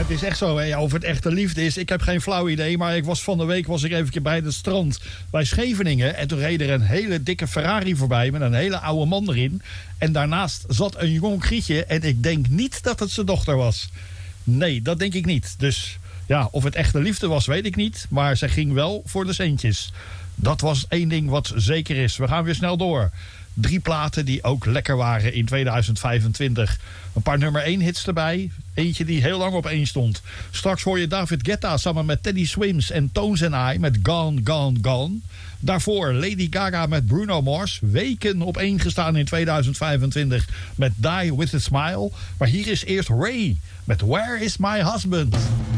Het is echt zo, hè, of het echte liefde is. Ik heb geen flauw idee, maar van de week was ik even bij het strand bij Scheveningen. En toen reed er een hele dikke Ferrari voorbij met een hele oude man erin. En daarnaast zat een jong grietje en ik denk niet dat het zijn dochter was. Nee, dat denk ik niet. Dus ja, of het echte liefde was, weet ik niet. Maar ze ging wel voor de centjes. Dat was één ding wat zeker is. We gaan weer snel door. 3 platen die ook lekker waren in 2025. Een paar nummer 1 hits erbij. Eentje die heel lang op 1 stond. Straks hoor je David Guetta samen met Teddy Swims en Tones and I met Gone, Gone, Gone. Daarvoor Lady Gaga met Bruno Mars. Weken op 1 gestaan in 2025 met Die With A Smile. Maar hier is eerst Ray met Where Is My Husband?